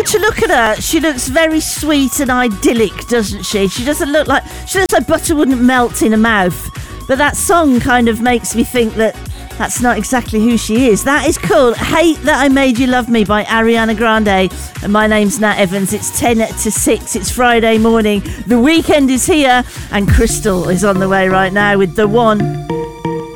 to look at her, she looks very sweet and idyllic, doesn't she? She looks like butter wouldn't melt in her mouth. But that song kind of makes me think that that's not exactly who she is. That is called Hate That I Made You Love Me by Ariana Grande. And my name's Nat Evans. It's 10 to 6. It's Friday morning. The weekend is here. And Crystal is on the way right now with The One.